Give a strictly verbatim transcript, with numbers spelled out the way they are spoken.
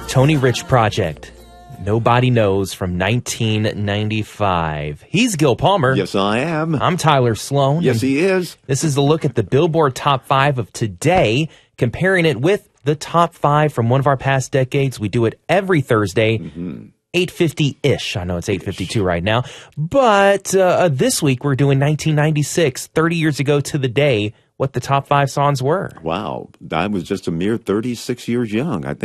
Tony Rich Project. Nobody Knows from nineteen ninety-five. He's Gil Palmer. Yes, I am. I'm Tyler Sloan. Yes, he is. This is a look at the Billboard Top five of today, comparing it with the top five from one of our past decades. We do it every Thursday, mm-hmm. eight fifty-ish. I know it's eight fifty-two right now. But uh, this week we're doing nineteen ninety-six, thirty years ago to the day, what the top five songs were. Wow. I was just a mere thirty-six years young. I think